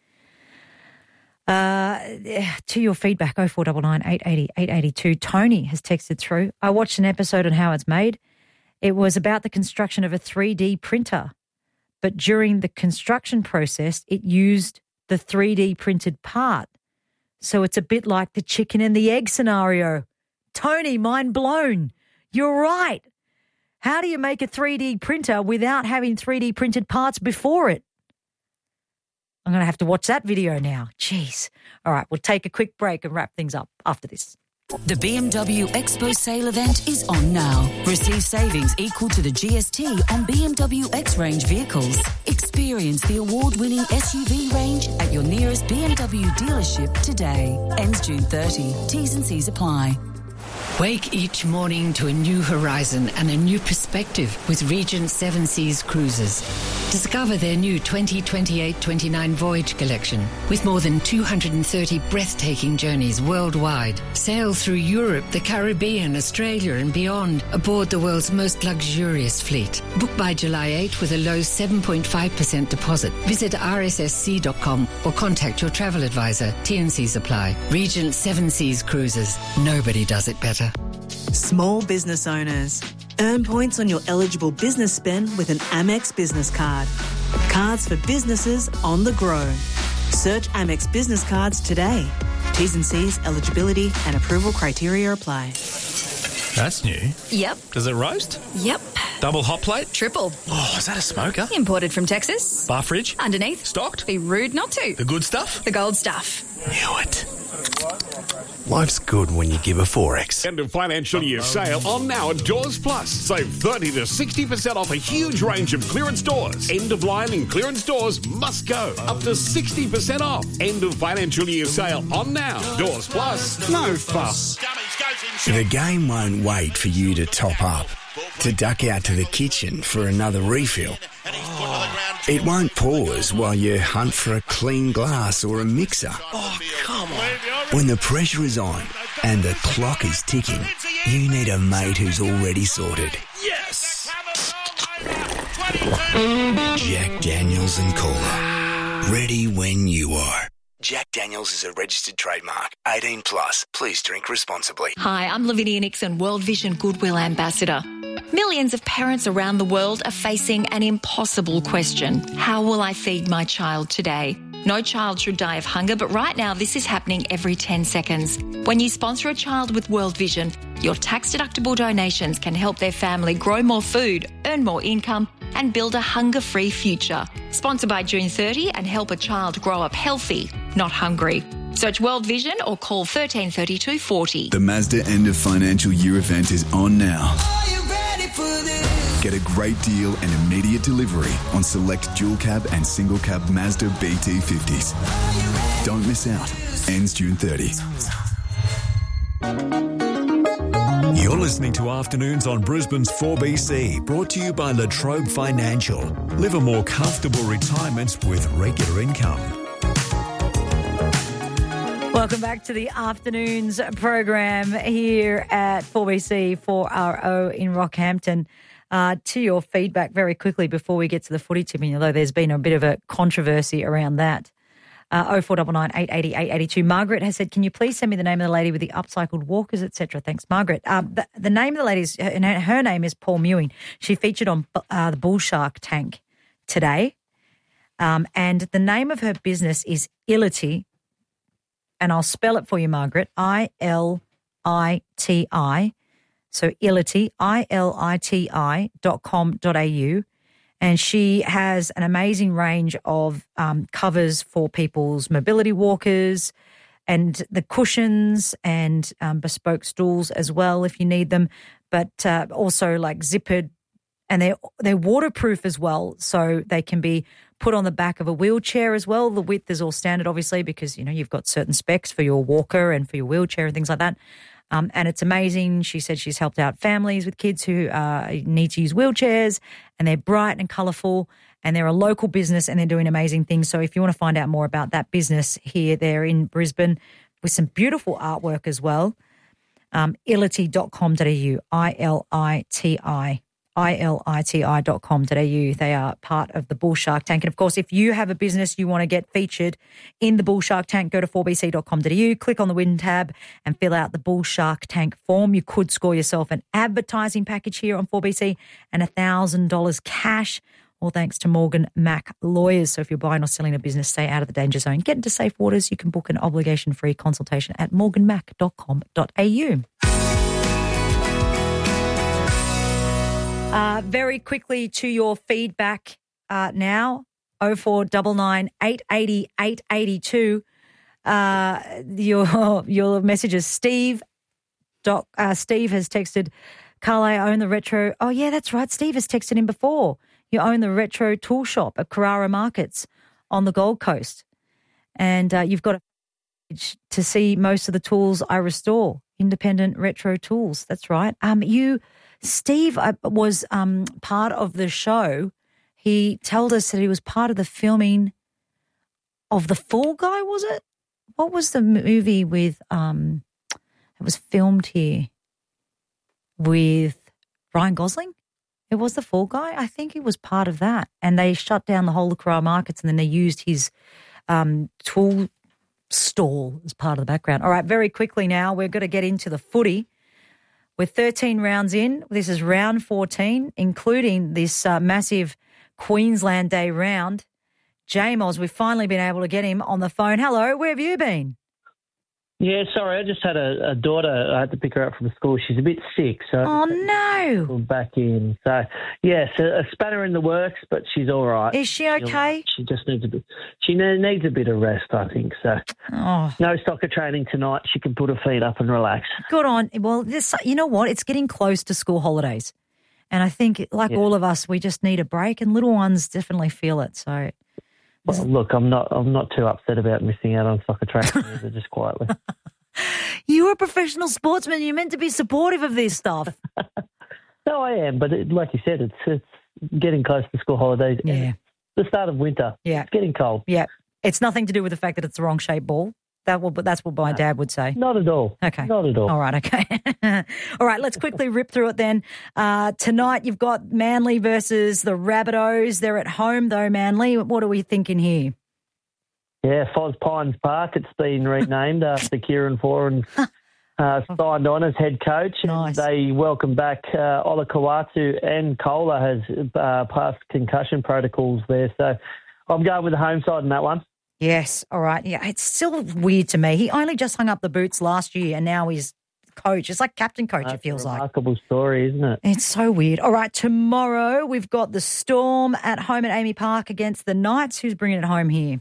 To your feedback, 0499 880 882. Tony has texted through. I watched an episode on how it's made. It was about the construction of a 3D printer, but during the construction process, it used the 3D printed part. So it's a bit like the chicken and the egg scenario. Tony, mind blown. You're right. How do you make a 3D printer without having 3D printed parts before it? I'm going to have to watch that video now. Jeez. All right, we'll take a quick break and wrap things up after this. The BMW Expo sale event is on now. Receive savings equal to the GST on BMW X-Range vehicles. Experience the award-winning SUV range at your nearest BMW dealership today. Ends June 30. T's and C's apply. Wake each morning to a new horizon and a new perspective with Regent 7 Seas Cruises. Discover their new 2028-29 voyage collection with more than 230 breathtaking journeys worldwide. Sail through Europe, the Caribbean, Australia and beyond aboard the world's most luxurious fleet. Book by July 8 with a low 7.5% deposit. Visit rssc.com or contact your travel advisor. T&Cs apply. Regent 7 Seas Cruises. Nobody does it better. Small business owners. Earn points on your eligible business spend with an Amex business card. Cards for businesses on the grow. Search Amex business cards today. T's and C's, eligibility and approval criteria apply. That's new. Yep. Does it roast? Yep. Double hot plate? Triple. Oh, is that a smoker? Imported from Texas. Bar fridge? Underneath. Stocked? Be rude not to. The good stuff? The gold stuff. Knew it. Life's good when you give a Forex. End of financial year sale on now at Doors Plus. Save 30 to 60% off a huge range of clearance doors. End of line and clearance doors must go. Up to 60% off. End of financial year sale on now. Doors Plus. No fuss. The game won't wait for you to top up, to duck out to the kitchen for another refill. It won't pause while you hunt for a clean glass or a mixer. Oh, come on. When the pressure is on and the clock is ticking, you need a mate who's already sorted. Yes! Jack Daniels and Cola. Ready when you are. Jack Daniels is a registered trademark. 18 plus. Please drink responsibly. Hi, I'm Lavinia Nixon, World Vision Goodwill Ambassador. Millions of parents around the world are facing an impossible question. How will I feed my child today? No child should die of hunger, but right now this is happening every 10 seconds. When you sponsor a child with World Vision, your tax-deductible donations can help their family grow more food, earn more income, and build a hunger-free future. Sponsor by June 30 and help a child grow up healthy, not hungry. Search World Vision or call 1332 40. The Mazda end of financial year event is on now. Get a great deal and immediate delivery on select dual cab and single cab Mazda BT50s. Don't miss out. Ends June 30. You're listening to Afternoons on Brisbane's 4BC, brought to you by La Trobe Financial. Live a more comfortable retirement with regular income. Welcome back to the Afternoons program here at 4BC 4RO in Rockhampton. To your feedback very quickly before we get to the footy tipping, although there's been a bit of a controversy around that. 0499 880 882. Margaret has said, can you please send me the name of the lady with the upcycled walkers, etc.? Thanks, Margaret. The name of the lady, her name is Paul Mewing. She featured on the Bull Shark Tank today. And the name of her business is Ility. And I'll spell it for you, Margaret. ILITI. So Ility, ILITI.com.au. And she has an amazing range of covers for people's mobility walkers and the cushions and bespoke stools as well if you need them, but also like zippered, and they're waterproof as well, so they can be put on the back of a wheelchair as well. The width is all standard, obviously, because, you've got certain specs for your walker and for your wheelchair and things like that. And it's amazing. She said she's helped out families with kids who need to use wheelchairs, and they're bright and colourful, and they're a local business, and they're doing amazing things. So if you want to find out more about that business here, they're in Brisbane with some beautiful artwork as well. Ility.com.au, ILITI.com.au. They are part of the Bull Shark Tank. And, of course, if you have a business you want to get featured in the Bull Shark Tank, go to 4bc.com.au, click on the Win tab and fill out the Bull Shark Tank form. You could score yourself an advertising package here on 4BC and $1,000 cash, all thanks to Morgan Mac Lawyers. So if you're buying or selling a business, stay out of the danger zone. Get into safe waters. You can book an obligation-free consultation at morganmac.com.au. Very quickly to your feedback now, 0499 880 882. Your messages. Steve has texted, Carl, I own the retro. Oh, yeah, that's right. Steve has texted him before. You own the retro tool shop at Carrara Markets on the Gold Coast. And you've got to see most of the tools I restore. Independent retro tools. That's right. Steve was part of the show. He told us that he was part of the filming of The Fall Guy, was it? What was the movie with it was filmed here with Ryan Gosling? It was The Fall Guy. I think he was part of that. And they shut down the whole of Carrara Markets, and then they used his tool stall as part of the background. All right, very quickly now, we're going to get into the footy. We're 13 rounds in. This is round 14, including this massive Queensland Day round. Jamos, we've finally been able to get him on the phone. Hello, where have you been? Yeah, sorry, I just had a daughter. I had to pick her up from school. She's a bit sick, so no, back in. So yes, a spanner in the works, but she's all right. Is she okay? She just needs a bit. She needs a bit of rest, I think. So no soccer training tonight. She can put her feet up and relax. Good on. Well, you know what? It's getting close to school holidays, and I think, like all of us, we just need a break, and little ones definitely feel it. So. Well, look, I'm not too upset about missing out on soccer training either, just quietly. You're a professional sportsman. You're meant to be supportive of this stuff. No, I am, but like you said, it's getting close to school holidays. Yeah. The start of winter. Yeah. It's getting cold. Yeah. It's nothing to do with the fact that it's the wrong shaped ball. That's what my dad would say. Not at all. Okay. Not at all. All right, okay. All right, let's quickly rip through it then. Tonight you've got Manly versus the Rabbitohs. They're at home though, Manly. What are we thinking here? Yeah, Foz Pines Park. It's been renamed after Kieran Foran signed on as head coach. Nice. They welcome back Ola Kawatu, and Kohler has passed concussion protocols there. So I'm going with the home side in that one. Yes, all right. Yeah, it's still weird to me. He only just hung up the boots last year and now he's coach. It's like captain coach, it feels like. Remarkable story, isn't it? It's so weird. All right, tomorrow we've got the Storm at home at Amy Park against the Knights. Who's bringing it home here?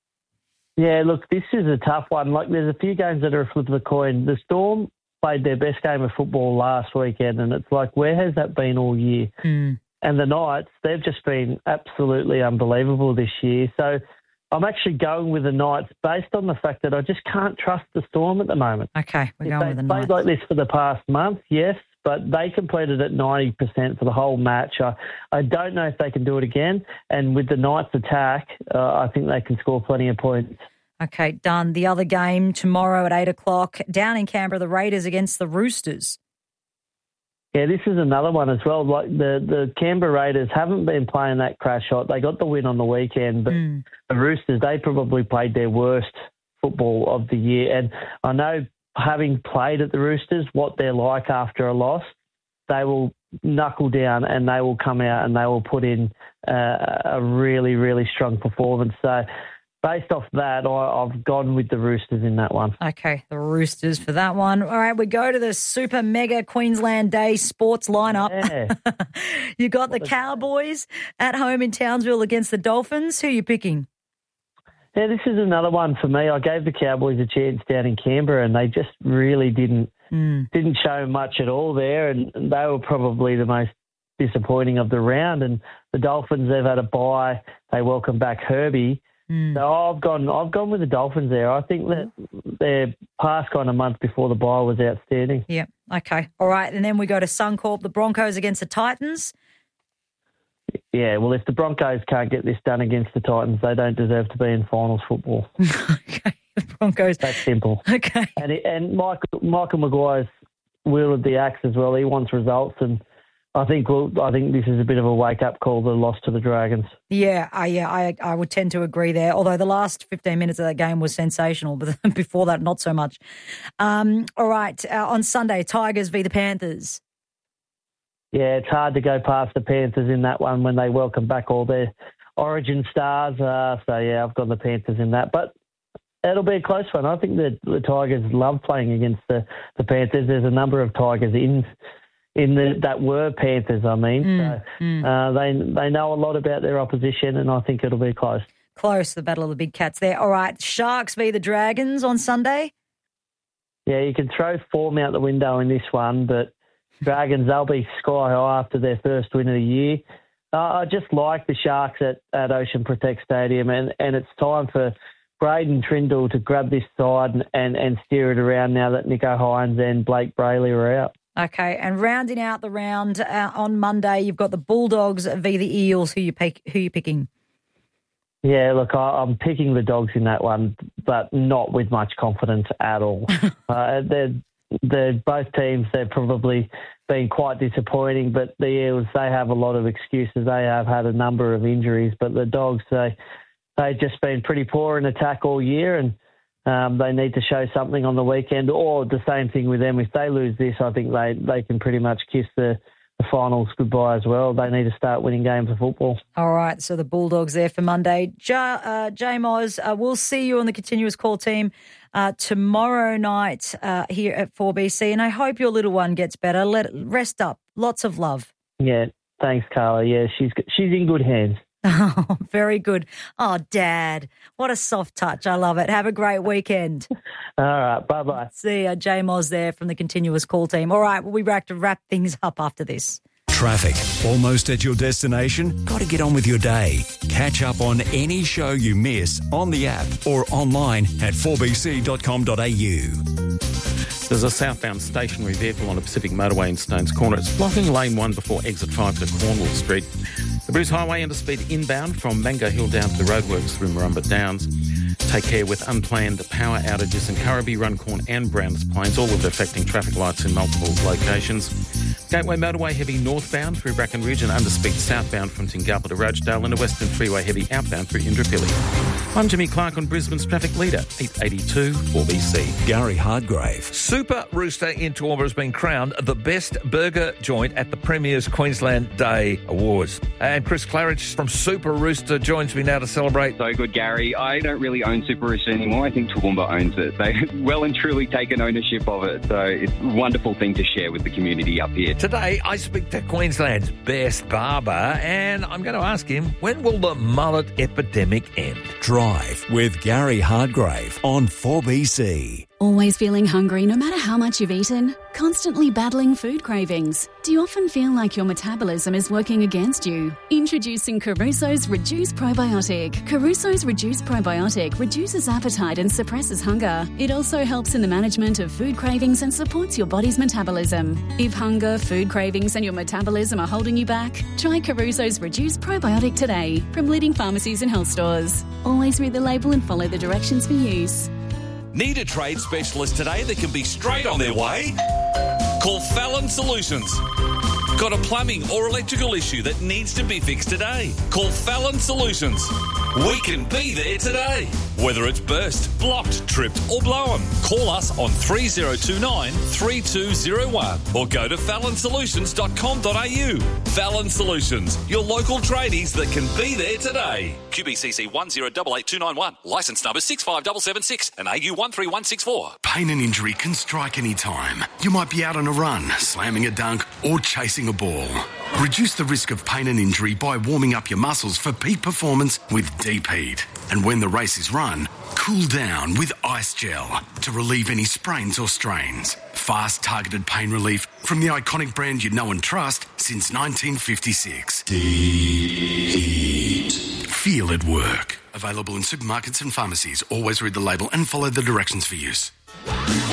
Yeah, look, this is a tough one. Like, there's a few games that are a flip of the coin. The Storm played their best game of football last weekend, and it's like, where has that been all year? And the Knights, they've just been absolutely unbelievable this year. So I'm actually going with the Knights based on the fact that I just can't trust the Storm at the moment. Okay, we're going with the Knights. They've played like this for the past month, yes, but they completed at 90% for the whole match. I don't know if they can do it again. And with the Knights' attack, I think they can score plenty of points. Okay, done. The other game tomorrow at 8 o'clock, down in Canberra, the Raiders against the Roosters. Yeah, this is another one as well. Like the Canberra Raiders haven't been playing that crash hot. They got the win on the weekend, but the Roosters, they probably played their worst football of the year. And I know, having played at the Roosters, what they're like after a loss, they will knuckle down and they will come out and they will put in a really, really strong performance. So based off that, I've gone with the Roosters in that one. Okay, the Roosters for that one. All right, we go to the Super Mega Queensland Day sports lineup. Yeah. You got the Cowboys at home in Townsville against the Dolphins. Who are you picking? Yeah, this is another one for me. I gave the Cowboys a chance down in Canberra and they just really didn't show much at all there, and they were probably the most disappointing of the round. And the Dolphins, they've had a bye. They welcome back Herbie. So I've gone with the Dolphins there. I think that their past kind of month before the bye was outstanding. Yeah, okay. All right, and then we go to Suncorp, the Broncos against the Titans. Yeah, well, if the Broncos can't get this done against the Titans, they don't deserve to be in finals football. Okay, the Broncos. That's simple. Okay. And Michael Maguire's wielded the axe as well. He wants results, and I think this is a bit of a wake-up call, the loss to the Dragons. Yeah, I would tend to agree there, although the last 15 minutes of that game was sensational, but before that, not so much. All right, on Sunday, Tigers v the Panthers. Yeah, it's hard to go past the Panthers in that one when they welcome back all their Origin stars. So, yeah, I've got the Panthers in that. But it'll be a close one. I think that the Tigers love playing against the Panthers. There's a number of Tigers that were Panthers, I mean. They know a lot about their opposition, and I think it'll be close. Close, the battle of the big cats there. All right, Sharks v the Dragons on Sunday. Yeah, you can throw form out the window in this one, but Dragons, they'll be sky high after their first win of the year. I just like the Sharks at Ocean Protect Stadium, and it's time for Braden Trindle to grab this side and steer it around now that Nico Hines and Blake Brayley are out. Okay, and rounding out the round on Monday, you've got the Bulldogs v the Eels. Who you picking? Yeah, look, I'm picking the Dogs in that one, but not with much confidence at all. They're both teams. They've probably been quite disappointing, but the Eels, they have a lot of excuses. They have had a number of injuries, but the Dogs, they've just been pretty poor in attack all year, and they need to show something on the weekend, or the same thing with them. If they lose this, I think they can pretty much kiss the finals goodbye as well. They need to start winning games of football. All right, so the Bulldogs there for Monday. J-Moz, we'll see you on the continuous call team tomorrow night here at 4BC, and I hope your little one gets better. Rest up. Lots of love. Yeah, thanks, Carla. Yeah, she's in good hands. Oh, very good. Oh, Dad, what a soft touch. I love it. Have a great weekend. All right, bye-bye. See you, J-Moz there from the continuous call team. All right, we'll be back to wrap things up after this. Traffic. Almost at your destination? Got to get on with your day. Catch up on any show you miss on the app or online at 4bc.com.au. There's a southbound stationary vehicle on a Pacific motorway in Stones Corner. It's blocking lane 1 before exit 5 to Cornwall Street. The Bruce Highway interspeed inbound from Mango Hill down to the roadworks through Murrumba Downs. Take care with unplanned power outages in Currabee, Runcorn and Browns Plains, all with affecting traffic lights in multiple locations. Gateway Motorway heavy northbound through Bracken Ridge and underspeed southbound from Tingalpa to Rochedale, and a Western Freeway heavy outbound through Indooroopilly. I'm Jimmy Clark on Brisbane's traffic leader, 882 4BC. Gary Hardgrave. Super Rooster in Toowoomba has been crowned the best burger joint at the Premier's Queensland Day Awards. And Chris Claridge from Super Rooster joins me now to celebrate. So good, Gary. I don't really own Super Rooster anymore. I think Toowoomba owns it. They've well and truly taken ownership of it. So it's a wonderful thing to share with the community up here. Today, I speak to Queensland's best barber, and I'm going to ask him, when will the mullet epidemic end? Drive with Gary Hardgrave on 4BC. Always feeling hungry no matter how much you've eaten? Constantly battling food cravings? Do you often feel like your metabolism is working against you? Introducing Caruso's Reduce Probiotic. Caruso's Reduce Probiotic reduces appetite and suppresses hunger. It also helps in the management of food cravings and supports your body's metabolism. If hunger, food cravings and your metabolism are holding you back, try Caruso's Reduce Probiotic today from leading pharmacies and health stores. Always read the label and follow the directions for use. Need a trade specialist today that can be straight on their way? Call Fallon Solutions. Got a plumbing or electrical issue that needs to be fixed today? Call Fallon Solutions. We can be there today. Whether it's burst, blocked, tripped or blown, call us on 3029 3201 or go to fallonsolutions.com.au. Fallon Solutions, your local tradies that can be there today. QBCC 1088291, licence number 65776 and AU 13164. Pain and injury can strike any time. You might be out on a run, slamming a dunk or chasing a ball. Reduce the risk of pain and injury by warming up your muscles for peak performance with Deep Heat. And when the race is run, cool down with Ice Gel to relieve any sprains or strains. Fast, targeted pain relief from the iconic brand you know and trust since 1956. Deep Heat. Feel it work. Available in supermarkets and pharmacies. Always read the label and follow the directions for use.